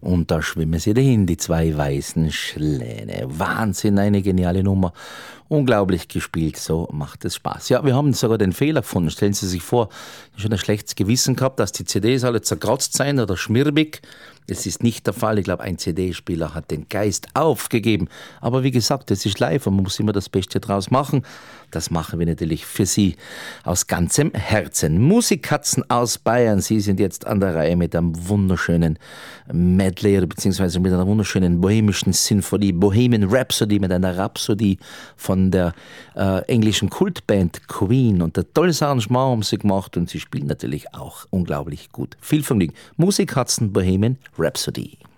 Und da schwimmen sie dahin, die zwei weißen Schläne. Wahnsinn, eine geniale Nummer. Unglaublich gespielt, so macht es Spaß. Ja, wir haben sogar den Fehler gefunden. Stellen Sie sich vor, ich habe schon ein schlechtes Gewissen gehabt, dass die CDs alle zerkratzt seien oder schmirbig. Es ist nicht der Fall. Ich glaube, ein CD-Spieler hat den Geist aufgegeben. Aber wie gesagt, es ist live und man muss immer das Beste draus machen. Das machen wir natürlich für Sie aus ganzem Herzen. Musikkatzen aus Bayern, Sie sind jetzt an der Reihe mit einem wunderschönen Medley, beziehungsweise mit einer wunderschönen bohemischen Sinfonie, Bohemian Rhapsody, mit einer Rhapsodie von der englischen Kultband Queen. Und ein tolles Arrangement haben sie gemacht und sie spielen natürlich auch unglaublich gut. Viel Vergnügen. Musikkatzen, Bohemian Rhapsody.